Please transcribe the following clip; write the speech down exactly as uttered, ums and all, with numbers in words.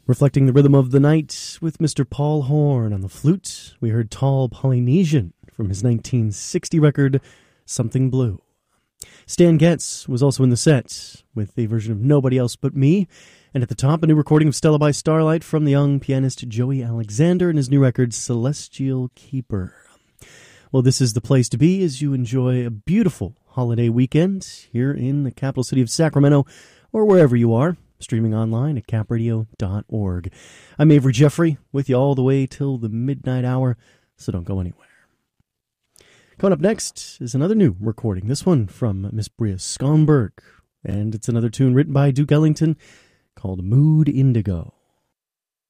Reflecting the rhythm of the night with Mister Paul Horn on the flute, we heard Tall Polynesian from his nineteen sixty record, Something Blue. Stan Getz was also in the set with a version of Nobody Else But Me, and at the top, a new recording of Stella by Starlight from the young pianist Joey Alexander and his new record, Celestial Keeper. Well, this is the place to be as you enjoy a beautiful holiday weekend here in the capital city of Sacramento, or wherever you are, streaming online at cap radio dot org. I'm Avery Jeffrey, with you all the way till the midnight hour, so don't go anywhere. Coming up next is another new recording, this one from Miss Bria Skonberg, and it's another tune written by Duke Ellington called Mood Indigo.